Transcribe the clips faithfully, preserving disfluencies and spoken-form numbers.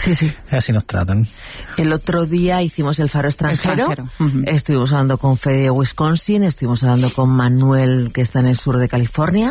Sí, sí. Así nos tratan. El otro día hicimos el Faro Extranjero. Extranjero. Uh-huh. Estuvimos hablando con Fede de Wisconsin, estuvimos hablando con Manuel, que está en el sur de California,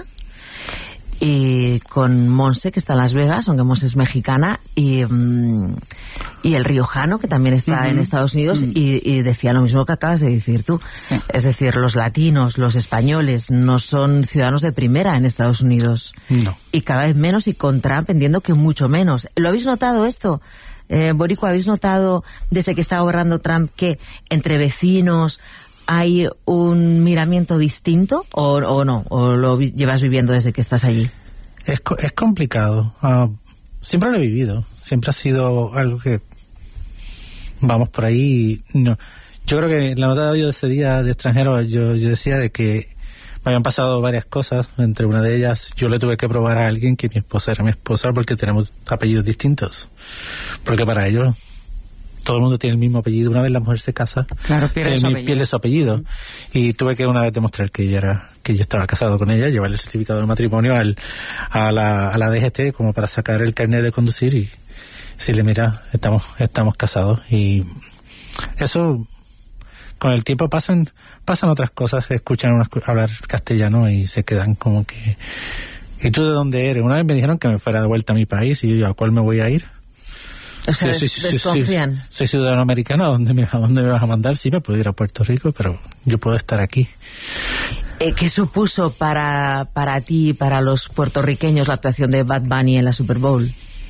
y con Monse, que está en Las Vegas, aunque Monse es mexicana, y, um, y el riojano, que también está uh-huh. en Estados Unidos, uh-huh. y, y decía lo mismo que acabas de decir tú. Sí. Es decir, los latinos, los españoles, no son ciudadanos de primera en Estados Unidos. No. Y cada vez menos, y con Trump entiendo que mucho menos. ¿Lo habéis notado esto? Eh, Boricua, ¿habéis notado desde que está gobernando Trump que entre vecinos hay un miramiento distinto o, o no? ¿O lo vi- llevas viviendo desde que estás allí? Es, co- es complicado. Uh, siempre lo he vivido. Siempre ha sido algo que vamos por ahí. Y no. Yo creo que en la nota de audio de ese día de extranjero yo, yo decía de que me habían pasado varias cosas. Entre una de ellas, yo le tuve que probar a alguien que mi esposa era mi esposa porque tenemos apellidos distintos. Porque para ellos todo el mundo tiene el mismo apellido. Una vez la mujer se casa, Claro, pierde tiene su el apellido. pierde su apellido. Y tuve que una vez demostrar que ella era, que yo estaba casado con ella, llevar el certificado de matrimonio al, a la, a la D G T como para sacar el carnet de conducir y decirle, mira, estamos, estamos casados. Y eso, con el tiempo pasan, pasan otras cosas, escuchan unas, hablar castellano y se quedan como que, ¿y tú de dónde eres? Una vez me dijeron que me fuera de vuelta a mi país y yo, ¿a cuál me voy a ir? O sea, Sí, des- sí, sí, desconfían. sí, soy ciudadano americano, ¿a dónde me, a dónde me vas a mandar? Sí, me puedo ir a Puerto Rico, pero yo puedo estar aquí. Eh, ¿Qué supuso para, para ti y para los puertorriqueños la actuación de Bad Bunny en la Super Bowl?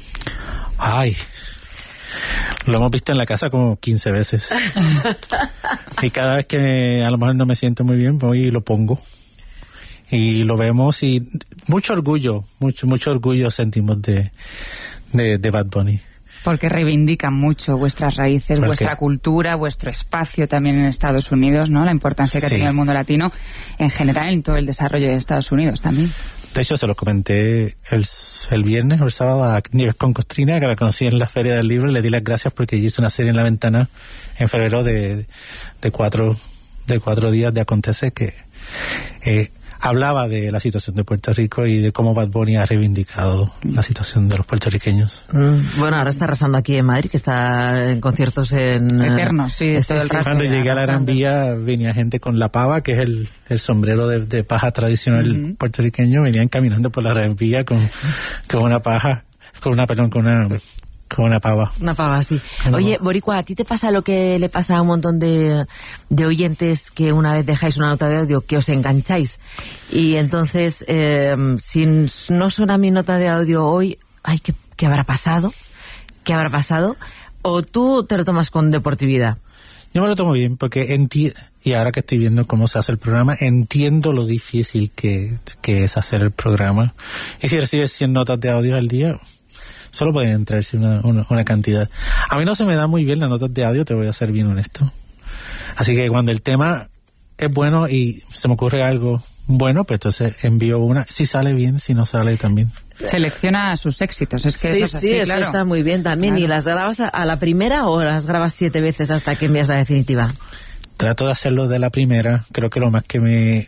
Ay, lo hemos visto en la casa como quince veces. Y cada vez que a lo mejor no me siento muy bien, voy y lo pongo. Y lo vemos y mucho orgullo, mucho, mucho orgullo sentimos de, de, de Bad Bunny. Porque reivindican mucho vuestras raíces, ¿Por vuestra qué? cultura, vuestro espacio también en Estados Unidos, ¿no? La importancia que Sí. ha tenido el mundo latino en general en todo el desarrollo de Estados Unidos también. De hecho, se lo comenté el, el viernes o el sábado a Nieves con Costrina, que la conocí en la Feria del Libro, y le di las gracias porque ella hizo una serie en La Ventana en febrero de, de cuatro de cuatro días de Acontece, que eh, hablaba de la situación de Puerto Rico y de cómo Bad Bunny ha reivindicado la situación de los puertorriqueños. Mm, bueno, ahora está arrasando aquí en Madrid, que está en conciertos en... eh, Eternos, sí, todo el rato. Cuando llegué a la Gran Vía venía gente con la pava, que es el, el sombrero de, de paja tradicional Uh-huh. puertorriqueño, venían caminando por la Gran Vía con, con una paja, con una, perdón, con una, con una pava. Una pava así. Una Oye, pava. Boricua, ¿a ti te pasa lo que le pasa a un montón de, de oyentes que una vez dejáis una nota de audio que os engancháis? Y entonces, eh, si no suena mi nota de audio hoy, ay, ¿qué, qué habrá pasado? ¿Qué habrá pasado? ¿O tú te lo tomas con deportividad? Yo me lo tomo bien porque entiendo, y ahora que estoy viendo cómo se hace el programa, entiendo lo difícil que, que es hacer el programa. Y si recibes cien notas de audio al día, solo pueden entrarse una, una, una cantidad. A mí no se me da muy bien las notas de audio, te voy a ser bien honesto. Así que cuando el tema es bueno y se me ocurre algo bueno, pues entonces envío una. Si sale bien, si no sale también. Selecciona sus éxitos, es que sí, eso es así, sí, eso claro. está muy bien también. Claro. ¿Y las grabas a, a la primera o las grabas siete veces hasta que envías la definitiva? Trato de hacerlo de la primera. Creo que lo más que me...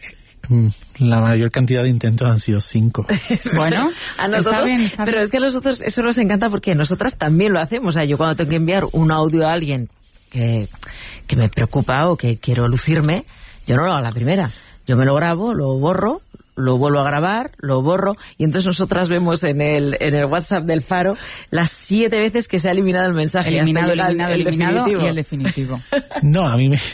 La mayor cantidad de intentos han sido cinco. Bueno, a nosotros, está bien, está pero bien. es que a nosotros eso nos encanta porque nosotras también lo hacemos. O sea, yo cuando tengo que enviar un audio a alguien que, que me preocupa o que quiero lucirme, yo no lo hago a la primera. Yo me lo grabo, lo borro, lo vuelvo a grabar, lo borro, y entonces nosotras vemos en el en el WhatsApp del Faro las siete veces que se ha eliminado el mensaje. Eliminado, hasta llegar eliminado, el eliminado definitivo. y el definitivo. No, a mí me...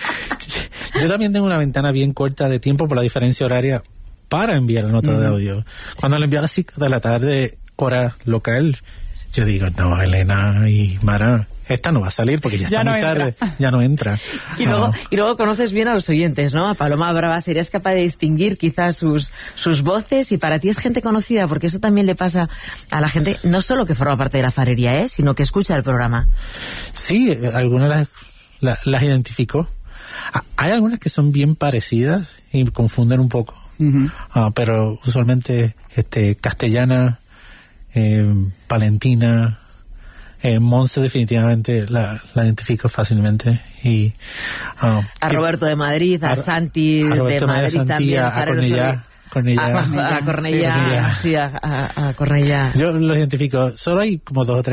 Yo también tengo una ventana bien corta de tiempo por la diferencia horaria para enviar la nota Mm. de audio. Cuando la envío a las cinco de la tarde, hora local, yo digo, no, Elena y Mara, esta no va a salir porque ya, Ya está no muy entra. tarde, ya no entra. Y luego, No. y luego conoces bien a los oyentes, ¿no? A Paloma Brava, serías capaz de distinguir quizás sus, sus voces, y para ti es gente conocida, porque eso también le pasa a la gente, no solo que forma parte de la farería, ¿eh? Sino que escucha el programa. Sí, eh, algunas las, las, las identifico. Ah, hay algunas que son bien parecidas y confunden un poco. Ujú. Ah, pero usualmente este Castellana, eh, Valentina, eh, Monse definitivamente la, la identifico fácilmente. Y ah, A y- Roberto de Madrid, a, a- Santi a de Roberto María Madrid Santí, también, a Farero Cornellá, Soler. Cornellá. A, a Cornellá, Sí, sí. sí, a, a, a Cornellá. Yo los identifico. Solo hay como dos o tres